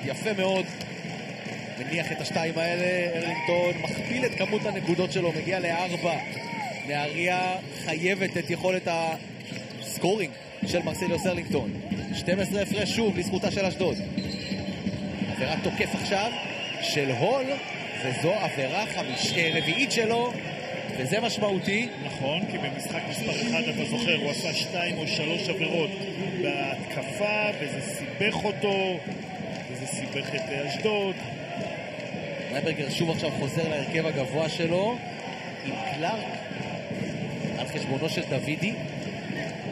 יפה מאוד. מניח את השתיים האלה, ארלינגטון מכפיל את כמות הנקודות שלו, מגיע ל4. נהריה חייבת את יכולת הסקורינג של מרסליוס ארלינגטון. 12 הפרש שוב לזכותה של אשדוד. עבירה תוקף עכשיו של הול, וזו עבירה רביעית שלו, וזה משמעותי. נכון, כי במשחק מספר 1 אתה זוכר, הוא עשה 2 או 3 עבירות בהתקפה, וזה סיבך אותו, וזה סיבך את אשדוד. רייברגר שוב עכשיו חוזר להרכב הגבוה שלו עם קלארק על חשבונו של דוידי.